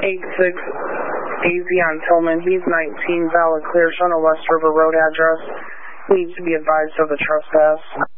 86 AZ on Tillman. He's 19, valid clear, shown a West River Road address. Needs to be advised of the trespass.